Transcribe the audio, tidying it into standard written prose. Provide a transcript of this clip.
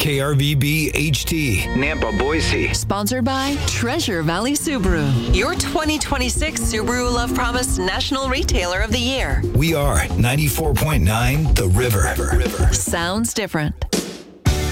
KRVB HT, Nampa, Boise. Sponsored by Treasure Valley Subaru, your 2026 Subaru Love Promise National Retailer of the Year. We are 94.9 The River. Sounds different.